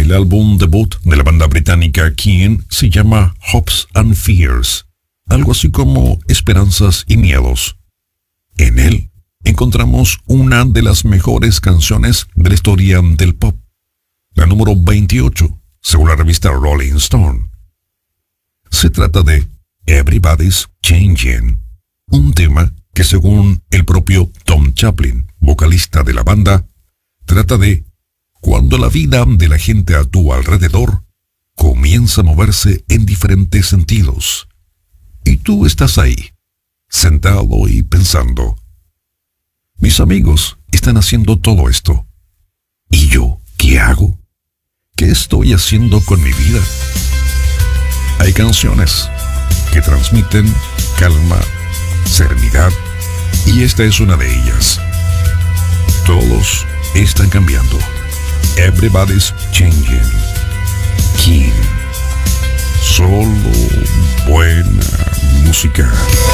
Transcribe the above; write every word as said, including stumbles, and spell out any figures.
El álbum debut de la banda británica Keane se llama Hopes and Fears, algo así como Esperanzas y Miedos. En él encontramos una de las mejores canciones de la historia del pop, la número veintiocho, según la revista Rolling Stone. Se trata de Everybody's Changing, un tema que, según el propio Tom Chaplin, vocalista de la banda, trata de cuando la vida de la gente a tu alrededor comienza a moverse en diferentes sentidos. Y tú estás ahí, sentado y pensando, mis amigos están haciendo todo esto. ¿Y yo qué hago? ¿Qué estoy haciendo con mi vida? Hay canciones que transmiten calma, serenidad, y esta es una de ellas. Todos están cambiando. Everybody's Changing. Keane. Solo buena música.